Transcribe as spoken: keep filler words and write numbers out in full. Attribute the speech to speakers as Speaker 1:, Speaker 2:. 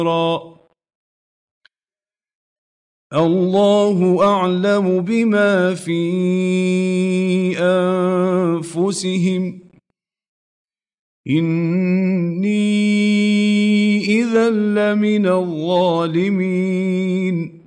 Speaker 1: الله أعلم بما في أنفسهم إني إذا لمن الظالمين